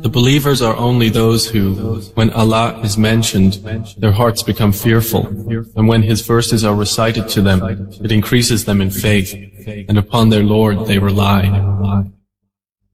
The believers are only those who, when Allah is mentioned, their hearts become fearful, and when His verses are recited to them, it increases them in faith, and upon their Lord they rely.